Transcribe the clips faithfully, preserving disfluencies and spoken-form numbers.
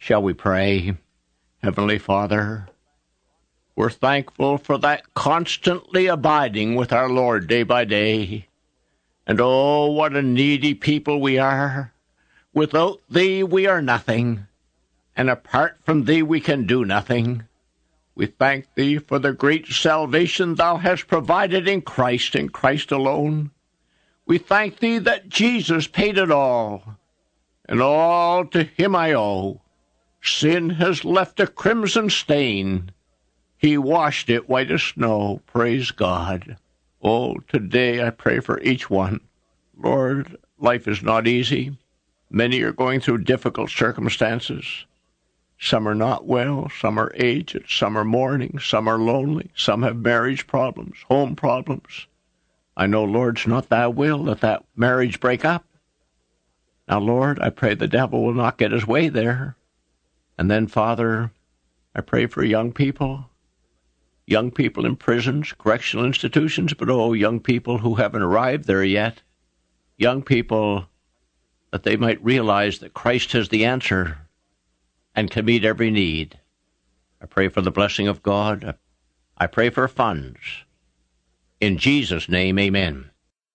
Shall we pray? Heavenly Father, we're thankful for that constantly abiding with our Lord day by day. And oh, what a needy people we are. Without Thee we are nothing, and apart from Thee we can do nothing. We thank Thee for the great salvation Thou hast provided in Christ and Christ alone. We thank Thee that Jesus paid it all, and all to Him I owe. Sin has left a crimson stain. He washed it white as snow. Praise God. Oh, today I pray for each one. Lord, life is not easy. Many are going through difficult circumstances. Some are not well, some are aged, some are mourning, some are lonely, some have marriage problems, home problems. I know, Lord, it's not Thy will that that marriage break up. Now, Lord, I pray the devil will not get his way there. And then, Father, I pray for young people, young people in prisons, correctional institutions, but oh, young people who haven't arrived there yet, young people that they might realize that Christ has the answer and can meet every need. I pray for the blessing of God. I pray for funds. In Jesus' name, amen.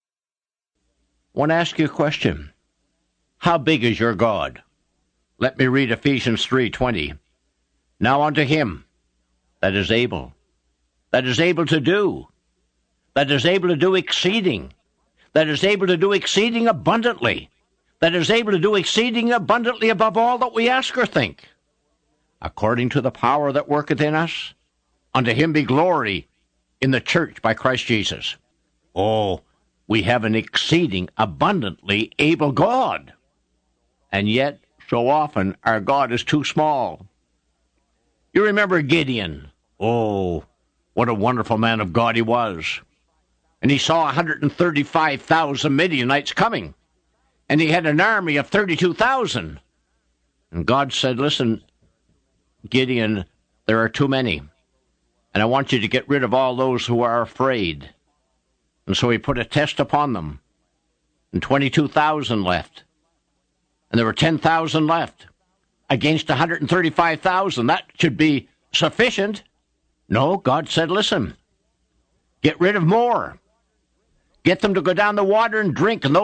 I want to ask you a question. How big is your God? Let me read Ephesians three twenty. Now unto Him that is able, that is able to do, that is able to do exceeding, that is able to do exceeding abundantly, that is able to do exceeding abundantly above all that we ask or think, according to the power that worketh in us, unto Him be glory in the church by Christ Jesus. Oh, we have an exceeding abundantly able God, and yet so often our God is too small. You remember Gideon. Oh, what a wonderful man of God he was. And he saw one hundred thirty-five thousand Midianites coming. And he had an army of thirty-two thousand. And God said, listen, Gideon, there are too many. And I want you to get rid of all those who are afraid. And so he put a test upon them. And twenty-two thousand left. And there were ten thousand left against one hundred thirty-five thousand. That should be sufficient. No, God said, listen, get rid of more. Get them to go down the water and drink, and those